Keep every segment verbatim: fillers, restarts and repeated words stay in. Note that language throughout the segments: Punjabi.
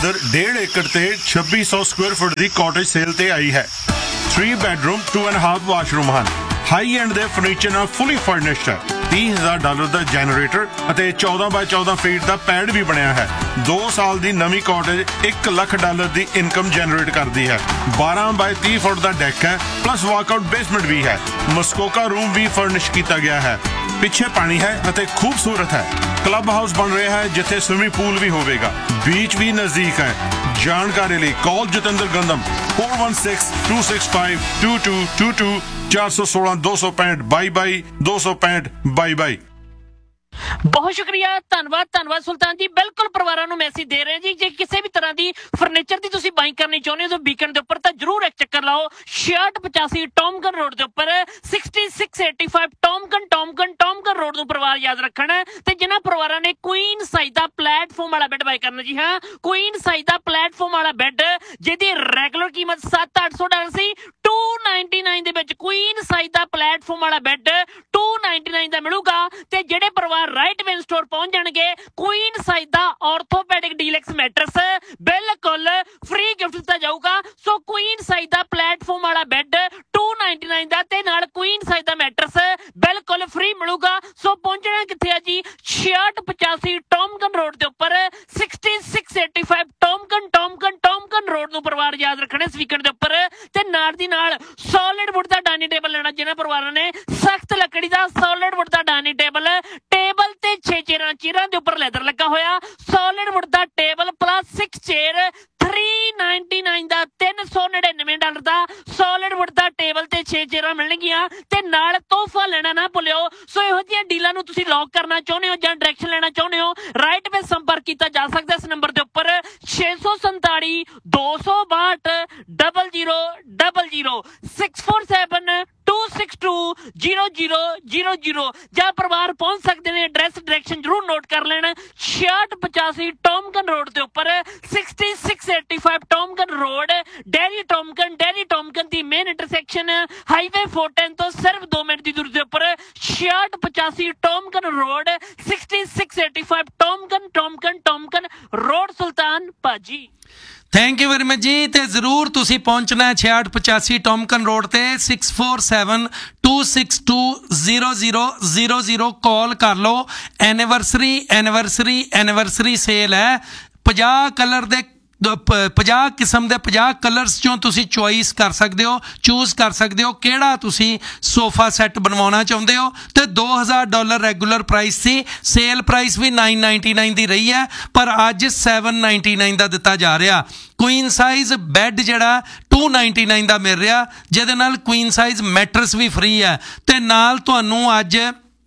ਅੰਦਰ डेढ़ एकड़ ਤੇ ਛੱਬੀ ਸੌ ਸਕੁਅਰ ਫੁੱਟ ਦੀ ਕਾਟੇਜ ਸੇਲ ਤੇ ਆਈ ਹੈ। Three bedroom to and half washroom ਹਨ। ਹਾਈ ਐਂਡ ਦੇ ਫਰਨੀਚਰ ਨਾਲ ਫੁੱਲੀ ਫਰਨਿਸ਼ਡ ਹੈ। तीस हज़ार ਡਾਲਰ ਦਾ ਜਨਰੇਟਰ ਅਤੇ ਚੌਦਾਂ ਬਾਈ ਚੌਦਾਂ ਫੀਟ ਦਾ ਪੈਡ ਵੀ ਬਣਿਆ ਹੈ। दो ਸਾਲ ਦੀ ਨਵੀਂ ਕਾਟੇਜ ਇੱਕ ਲੱਖ ਡਾਲਰ ਦੀ ਇਨਕਮ ਜਨਰੇਟ ਕਰਦੀ ਹੈ। बारह ਬਾਈ तीस ਫੁੱਟ ਦਾ ਡੈਕ ਹੈ ਪਲੱਸ ਵਾਕਆਊਟ ਬੇਸਮੈਂਟ ਵੀ ਹੈ। ਮਸਕੋਕਾ ਰੂਮ ਵੀ ਫਰਨਿਸ਼ ਕੀਤਾ ਗਿਆ ਹੈ। ਪਿੱਛੇ ਪਾਣੀ ਹੈ ਅਤੇ ਖੂਬਸੂਰਤ ਹੈ। ਕਲੱਬ ਹਾਊਸ ਬਣ ਰਿਹਾ ਹੈ ਜਿੱਥੇ ਸਵਿਮਿੰਗ ਪੂਲ ਵੀ ਹੋਵੇਗਾ। ਬੀਚ ਵੀ ਨਜ਼ਦੀਕ ਹੈ। ਜਾਣਕਾਰੀ ਲਈ ਕਾਲ Jatinder ਗੰਦਮ four one six to six five to to to to चार सौ सोलह दो सौ पैंठ बाई बाई दो सौ पैंठ बाई बाई। ਬਹੁਤ ਸ਼ੁਕਰੀਆ, ਧੰਨਵਾਦ ਧੰਨਵਾਦ ਸੁਲਤਾਨ ਜੀ। ਬਿਲਕੁਲ ਪਰਿਵਾਰਾਂ ਨੂੰ ਮੈਸੇਜ ਦੇ ਰਹੇ ਜੀ, ਜੇ ਕਿਸੇ ਵੀ ਤਰ੍ਹਾਂ ਦੀ ਫਰਨੀਚਰ ਦੀ ਤੁਸੀਂ ਬਾਈਂਗ ਕਰਨੀ ਚਾਹੁੰਦੇ ਹੋ ਤਾਂ ਵੀਕਐਂਡ ਦੇ ਉੱਪਰ ਤਾਂ ਜਰੂਰ ਇੱਕ ਚੱਕਰ ਲਾਓ। ਛਿਆਹਠ ਪਚਾਸੀ ਟੌਮਗਨ ਰੋਡ ਦੇ ਉੱਪਰ sixty six eighty five ਟੌਮਗਨ ਟੌਮਗਨ ਟੌਮਗਨ road ਨੂੰ ਪਰਿਵਾਰ ਯਾਦ ਰੱਖਣਾ। ਤੇ ਜਿਨ੍ਹਾਂ ਪਰਿਵਾਰਾਂ ਨੇ ਕੁਈਨ ਸਾਈਜ਼ ਦਾ ਪਲੇਟਫਾਰਮ ਵਾਲਾ ਬੈੱਡ ਬਾਈ ਕਰਨਾ, ਜੀ ਹਾਂ, ਕੁਈਨ ਸਾਈਜ਼ ਦਾ ਪਲੇਟਫਾਰਮ ਵਾਲਾ ਬੈੱਡ ਜਿਹਦੀ ਰੈਗੂਲਰ ਕੀਮਤ ਸੱਤ ਅੱਠ ਸੌ dollar C, to ninety nine ਦੇ ਵਿੱਚ ਕੁਈਨ ਸਾਈਜ਼ ਦਾ ਪਲੇਟਫਾਰਮ ਵਾਲਾ ਬੈੱਡ ਟੂ ਨਾਈਨਟੀ ਨਾਈਨ ਦਾ ਮਿਲੂਗਾ। ਤੇ ਜਿਹੜੇ ਪਰਿਵਾਰ ਰਾਈਟ ਵੇਨ ਸਟੋਰ ਪਹੁੰਚ ਜਾਣਗੇ, ਕੁਈਨ ਸਾਈਜ਼ ਦਾ ਆਰਥੋਪੈਡਿਕ ਡੀਲੈਕਸ ਮੈਟਰਸ ਬਿਲਕੁਲ ਫ੍ਰੀ ਗਿਫਟ ਦਿੱਤਾ ਜਾਊਗਾ। ਸੋ ਕੁਈਨ ਸਾਈਜ਼ ਦਾ ਪਲੇਟਫਾਰਮ ਵਾਲਾ ਬੈੱਡ ਟੂ ਨਾਈਨਟੀ ਨਾਈਨ ਦਾ ਤੇ ਨਾਲ ਕੁਈਨ ਸਾਈਜ਼ ਦਾ ਮੈਟਰਸ ਬਿਲਕੁਲ ਫ੍ਰੀ ਮਿਲੂਗਾ। ਸੋ ਪਹੁੰਚਣਾ ਕਿੱਥੇ ਆ ਜੀ? ਛਿਆਹਠ ਪਚਾਸੀ ਟੌਮਗਨ ਰੋਡ ਦੇ ਉੱਪਰ sixty six eighty five ਟੌਮਗਨ ਟੌਮਗਨ ਟੌਮਗਨ road ਨੂੰ ਪਰਿਵਾਰ ਯਾਦ ਰੱਖਣਾ ਇਸ ਵੀਕਐਂਡ ਦੇ ਉੱਪਰ। ਤੇ ਨਾਲ ਦੀ ਨਾਲ ਸੋਲਿਡ ਵੁੱਡ ਦਾ ਡਾਈਨਿੰਗ ਟੇਬਲ ਲੈਣਾ, ਜਿਹਨਾਂ ਪਰਿਵਾਰਾਂ ਨੇ ਸਖਤ ਲੱਕੜੀ ਦਾ ਸੋਲਿਡ ਵੁੱਡ ਦਾ ਡਾਈਨਿੰਗ ਟੇਬਲ, ਟੇਬਲ ਤੇ ਛੇ ਚੇਅਰਾਂ, ਚੇਅਰਾਂ ਦੇ ਉੱਪਰ ਲੈਦਰ ਲੱਗਾ ਹੋਇਆ ਸੋਲਿਡ ਵੁੱਡ ਦਾ table plus six chair three ninety nine ਦਾ ਤਿੰਨ ਸੌ ਨੜਿਨਵੇਂ ਡਾਲਰ ਦਾ ਸੋਲਿਡ ਵੁੱਡ ਦਾ ਟੇਬਲ ਤੇ ਛੇ ਚੇਅਰਾਂ ਮਿਲਣਗੀਆਂ। ਤੇ ਨਾਲ ਤੋਹਫਾ ਲੈਣਾ ਨਾ ਭੁੱਲਿਓ। ਸੋ ਇਹੋ ਜਿਹੀਆਂ ਡੀਲਾਂ ਨੂੰ ਤੁਸੀਂ ਲੌਕ ਕਰਨਾ ਚਾਹੁੰਦੇ ਹੋ ਜਾਂ ਡਾਇਰੈਕਸ਼ਨ ਲੈਣਾ ਚਾਹੁੰਦੇ ਹੋ, ਰਾਈਟ ਵੇ ਸੰਪਰਕ ਕੀਤਾ ਜਾ ਸਕਦਾ ਇਸ ਨੰਬਰ ਦੇ ਉੱਪਰ ਛੇ ਸੌ ਸੰਤਾਲੀ ਦੋ ਸੌ ਬਾਹਠ double zero double zero six four seven two six two zero zero zero zero. ਜਾਂ ਪਰਿਵਾਰ ਪਹੁੰਚ ਸਕਦੇ ਨੇ, ਐਡਰੈਸ ਡਾਇਰੈਕਸ਼ਨ ਜ਼ਰੂਰ ਨੋਟ ਕਰ ਲੈਣ। ਛਿਆਹਠ ਪਚਾਸੀ ਟੌਮਗਨ ਰੋਡ ਦੇ ਉੱਪਰ sixty six eighty five ਟੌਮਗਨ road, dairy ਟੌਮਗਨ dairy ਟੌਮਗਨ ਦੀ main intersection highway four ten ਤੋਂ ਸਿਰਫ ਦੋ ਮਿੰਟ ਦੀ ਦੂਰੀ ਦੇ ਉੱਪਰ ਛਿਆਹਠ ਪਚਾਸੀ ਟੌਮਗਨ road sixty six eighty five ਟੌਮਗਨ ਟੌਮਗਨ ਟੌਮਗਨ road ਸੁਲਤਾਨ ਭਾਜੀ। ਥੈਂਕ ਯੂ ਵੈਰੀ ਮਚ ਜੀ। ਤੇ ਜ਼ਰੂਰ ਤੁਸੀਂ ਪਹੁੰਚਣਾ ਹੈ ਛਿਆਹਠ ਪਚਾਸੀ ਟੌਮਕਨ ਰੋਡ ਤੇ six four seven two six two zero zero zero zero ਕਾਲ ਕਰ ਲਓ। ਐਨੀਵਰਸਰੀ ਐਨੀਵਰਸਰੀ ਐਨੀਵਰਸਰੀ ਸੇਲ ਹੈ। ਪੰਜਾਹ ਕਲਰ ਦੇ ਪੰਜਾਹ ਕਿਸਮ ਦੇ ਪੰਜਾਹ ਕਲਰਸ ਚੋਂ ਤੁਸੀਂ ਚੋਇਸ ਕਰ ਸਕਦੇ ਹੋ, ਚੂਜ਼ ਕਰ ਸਕਦੇ ਹੋ ਕਿਹੜਾ ਤੁਸੀਂ ਸੋਫਾ ਸੈੱਟ ਬਣਵਾਉਣਾ ਚਾਹੁੰਦੇ ਹੋ। ਤੇ ਦੋ ਹਜ਼ਾਰ ਡਾਲਰ ਰੈਗੂਲਰ ਪ੍ਰਾਈਸ ਸੀ, ਸੇਲ ਪ੍ਰਾਈਸ ਵੀ ਨਾਈਨ ਨਾਈਨਟੀ ਨਾਈਨ ਦੀ ਰਹੀ ਹੈ, ਪਰ ਅੱਜ ਸੈਵਨ ਨਾਈਨਟੀ ਨਾਈਨ ਦਾ ਦਿੱਤਾ ਜਾ ਰਿਹਾ। ਕੁਈਨ ਸਾਈਜ਼ ਬੈੱਡ ਜਿਹੜਾ ਟੂ ਨਾਈਨਟੀ ਨਾਈਨ ਦਾ ਮਿਲ ਰਿਹਾ, ਜਿਹਦੇ ਨਾਲ ਕੁਈਨ ਸਾਈਜ਼ ਮੈਟਰਸ ਵੀ ਫ੍ਰੀ ਹੈ। ਤੇ ਨਾਲ ਤੁਹਾਨੂੰ ਅੱਜ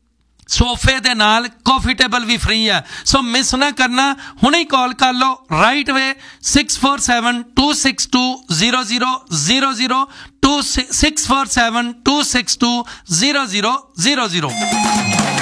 ਸੋਫੇ ਦੇ ਨਾਲ ਕਾਫੀ ਟੇਬਲ ਵੀ ਫ੍ਰੀ ਹੈ। ਸੋ ਮਿਸ ਨਾ ਕਰਨਾ, ਹੁਣੇ ਹੀ ਕਾਲ ਕਰ ਲਓ ਰਾਈਟ ਵੇ six four seven two six two zero zero zero zero two six four seven two six two zero zero zero zero.